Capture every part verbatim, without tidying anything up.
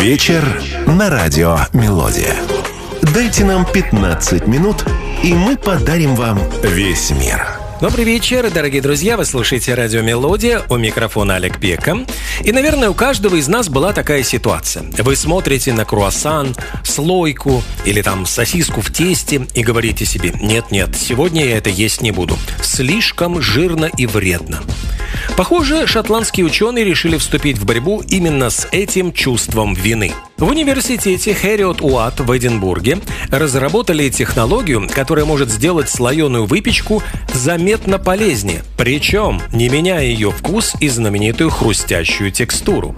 Вечер на радио «Мелодия». Дайте нам пятнадцать минут, и мы подарим вам весь мир. Добрый вечер, дорогие друзья, вы слушаете радио «Мелодия», у микрофона Олег Пека. И, наверное, у каждого из нас была такая ситуация. Вы смотрите на круассан, слойку или там сосиску в тесте и говорите себе: «Нет-нет, сегодня я это есть не буду. Слишком жирно и вредно». Похоже, шотландские ученые решили вступить в борьбу именно с этим чувством вины. В университете Хериот-Уатт в Эдинбурге разработали технологию, которая может сделать слоеную выпечку заметно полезнее, причем не меняя ее вкус и знаменитую хрустящую текстуру.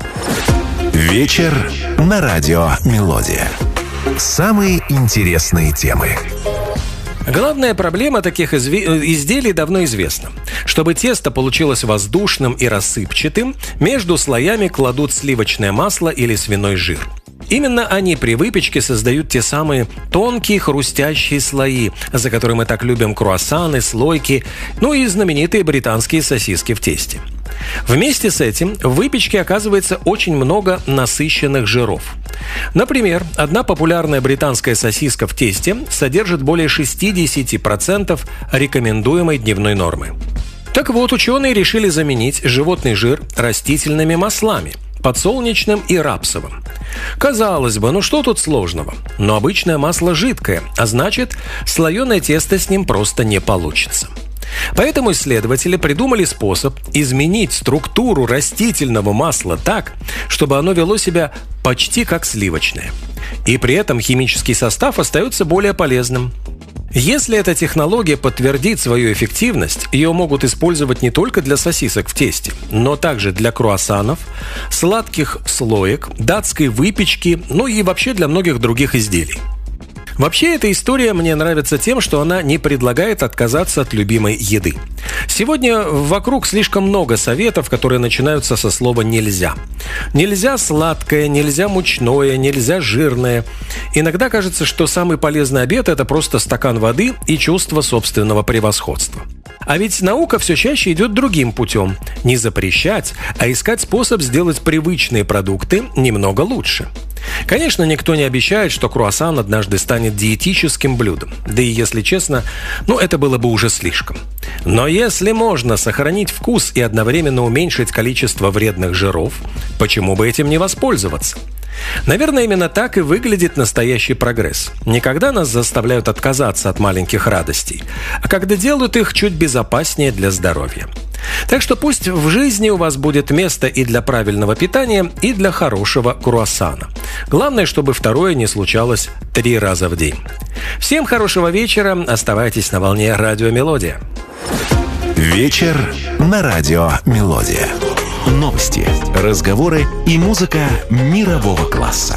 Вечер на радио «Мелодия». Самые интересные темы. Главная проблема таких изв- изделий давно известна. Чтобы тесто получилось воздушным и рассыпчатым, между слоями кладут сливочное масло или свиной жир. Именно они при выпечке создают те самые тонкие хрустящие слои, за которые мы так любим круассаны, слойки, ну и знаменитые британские сосиски в тесте. Вместе с этим в выпечке оказывается очень много насыщенных жиров. Например, одна популярная британская сосиска в тесте содержит более шестьдесят процентов рекомендуемой дневной нормы. Так вот, ученые решили заменить животный жир растительными маслами – подсолнечным и рапсовым. Казалось бы, ну что тут сложного? Но обычное масло жидкое, а значит, слоеное тесто с ним просто не получится. Поэтому исследователи придумали способ изменить структуру растительного масла так, чтобы оно вело себя почти как сливочное. И при этом химический состав остается более полезным. Если эта технология подтвердит свою эффективность, ее могут использовать не только для сосисок в тесте, но также для круассанов, сладких слоек, датской выпечки, ну и вообще для многих других изделий. Вообще, эта история мне нравится тем, что она не предлагает отказаться от любимой еды. Сегодня вокруг слишком много советов, которые начинаются со слова «нельзя». Нельзя сладкое, нельзя мучное, нельзя жирное. Иногда кажется, что самый полезный обед – это просто стакан воды и чувство собственного превосходства. А ведь наука все чаще идет другим путем. Не запрещать, а искать способ сделать привычные продукты немного лучше. Конечно, никто не обещает, что круассан однажды станет диетическим блюдом. Да и, если честно, ну это было бы уже слишком. Но если можно сохранить вкус и одновременно уменьшить количество вредных жиров, почему бы этим не воспользоваться? Наверное, именно так и выглядит настоящий прогресс. Не когда нас заставляют отказаться от маленьких радостей, а когда делают их чуть безопаснее для здоровья. Так что пусть в жизни у вас будет место и для правильного питания, и для хорошего круассана. Главное, чтобы второе не случалось три раза в день. Всем хорошего вечера. Оставайтесь на волне радио «Мелодия». Вечер на радио «Мелодия». Новости, разговоры и музыка мирового класса.